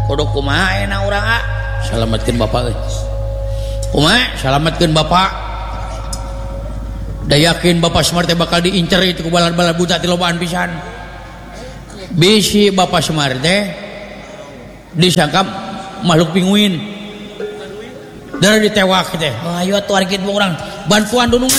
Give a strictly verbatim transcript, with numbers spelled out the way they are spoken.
kudu kumaha enak urang ah salametkeun bapak euy kumaha salametkeun bapak da yakin bapak Semar teh bakal diincer itu ku balad-balad buta ti lobaan pisan bisi bapak Semar teh disangka makhluk pinguin dari ditewak teh ayo atuh argit urang bantuan dunungan